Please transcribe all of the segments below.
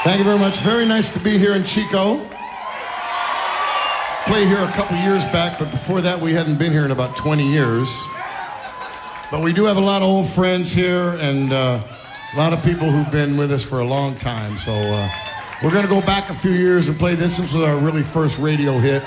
Thank you very much. Very nice to be here in Chico. Played here a couple years back, but before that we hadn't been here in about 20 years. But we do have a lot of old friends here and a lot of people who've been with us for a long time. So we're going to go back a few years and play this. This was our really first radio hit.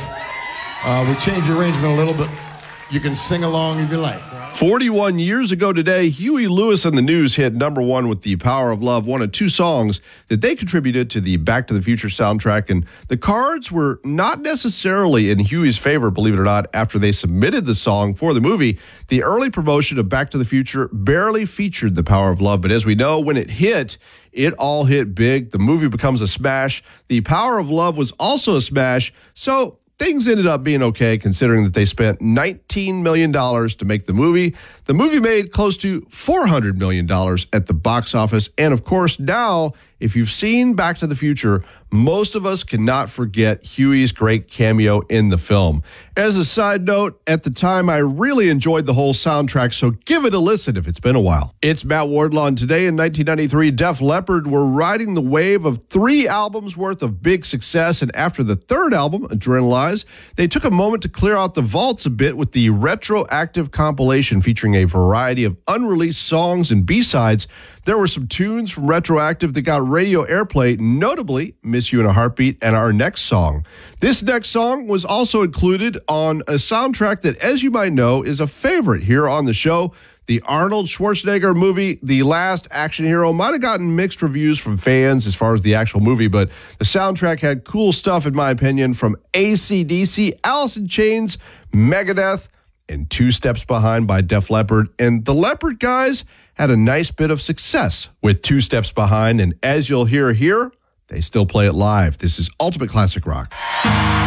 We changed the arrangement a little bit. You can sing along if you like. 41 years ago today, Huey Lewis and the News hit number one with The Power of Love, one of two songs that they contributed to the Back to the Future soundtrack. And the cards were not necessarily in Huey's favor, believe it or not, after they submitted the song for the movie. The early promotion of Back to the Future barely featured The Power of Love. But as we know, when it hit, it all hit big. The movie becomes a smash. The Power of Love was also a smash. So things ended up being okay, considering that they spent $19 million to make the movie. The movie made close to $400 million at the box office. And of course, now, if you've seen Back to the Future, most of us cannot forget Huey's great cameo in the film. As a side note, at the time, I really enjoyed the whole soundtrack, so give it a listen if it's been a while. It's Matt Wardlaw, and today in 1993, Def Leppard were riding the wave of 3 albums worth of big success, and after the third album, Adrenalize, they took a moment to clear out the vaults a bit with the Retroactive compilation featuring a variety of unreleased songs and B-sides. There were some tunes from Retroactive that got radio airplay, notably Miss You in a Heartbeat and our next song. This next song was also included on a soundtrack that, as you might know, is a favorite here on the show. The Arnold Schwarzenegger movie, The Last Action Hero, might have gotten mixed reviews from fans as far as the actual movie, but the soundtrack had cool stuff, in my opinion, from AC/DC, Alice in Chains, Megadeth, and Two Steps Behind by Def Leppard. And the Leppard guys had a nice bit of success with Two Steps Behind, and as you'll hear here, they still play it live. This is Ultimate Classic Rock.